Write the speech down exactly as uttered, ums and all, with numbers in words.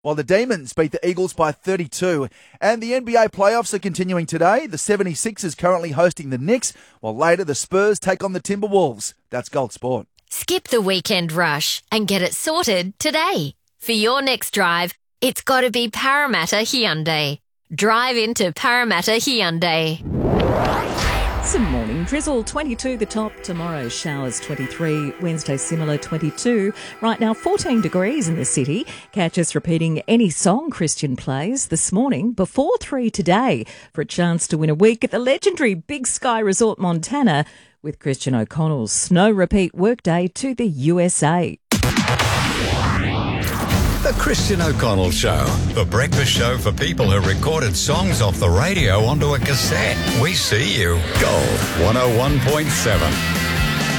while the Demons beat the Eagles by thirty-two. And the N B A playoffs are continuing today. The seventy-sixers currently hosting the Knicks, while later the Spurs take on the Timberwolves. That's Gold Sport. Skip the weekend rush and get it sorted today. For your next drive, it's got to be Parramatta Hyundai. Drive into Parramatta Hyundai. Some morning drizzle, twenty-two the top. Tomorrow showers, twenty-three. Wednesday similar, twenty-two. Right now fourteen degrees in the city. Catch us repeating any song Christian plays this morning before three today for a chance to win a week at the legendary Big Sky Resort Montana with Christian O'Connell's Snow Repeat Workday to the U S A. The Christian O'Connell Show, the breakfast show for people who recorded songs off the radio onto a cassette. We see you. Gold one oh one point seven.